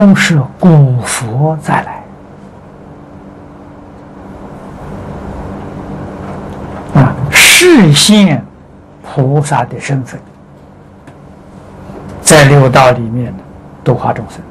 都是古佛再来示现菩萨的身份，在六道里面度化众生。